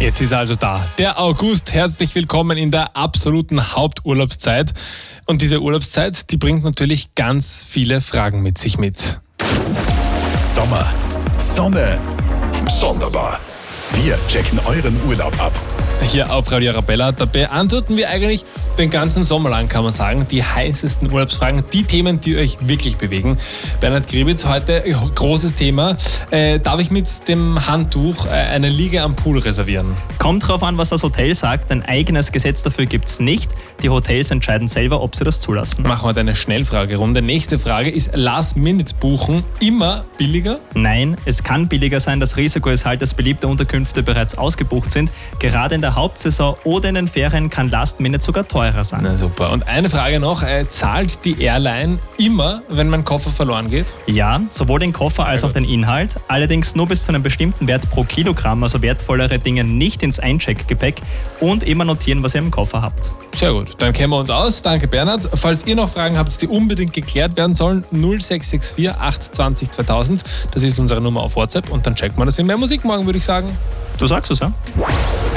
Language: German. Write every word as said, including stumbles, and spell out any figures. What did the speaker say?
Jetzt ist er also da. Der August. Herzlich willkommen in der absoluten Haupturlaubszeit. Und diese Urlaubszeit, die bringt natürlich ganz viele Fragen mit sich mit. Sommer, Sonne, sonderbar. Wir checken euren Urlaub ab. Hier auf Radio Arabella, da beantworten wir eigentlich den ganzen Sommer lang, kann man sagen, die heißesten Urlaubsfragen, die Themen, die euch wirklich bewegen. Bernhard Gribitz, heute großes Thema. Äh, darf ich mit dem Handtuch äh, eine Liege am Pool reservieren? Kommt drauf an, was das Hotel sagt. Ein eigenes Gesetz dafür gibt es nicht. Die Hotels entscheiden selber, ob sie das zulassen. Machen wir eine Schnellfragerunde. Nächste Frage: Ist Last-Minute-Buchen immer billiger? Nein, es kann billiger sein. Das Risiko ist halt, dass beliebte Unterkünfte bereits ausgebucht sind. Gerade in der Hauptsaison oder in den Ferien kann Last-Minute sogar teurer sein. Na super. Und eine Frage noch: äh, Zahlt die Airline immer, wenn mein Koffer verloren geht? Ja, sowohl den Koffer als auch den Inhalt. Allerdings nur bis zu einem bestimmten Wert pro Kilogramm, also wertvollere Dinge nicht ins Eincheckgepäck, und immer notieren, was ihr im Koffer habt. Sehr gut, dann kennen wir uns aus. Danke, Bernhard. Falls ihr noch Fragen habt, die unbedingt geklärt werden sollen, null sechs sechs vier acht zwei null zweitausend. Das ist unsere Nummer auf WhatsApp und dann checkt man das in mehr Musik morgen, würde ich sagen. Du sagst es, ja?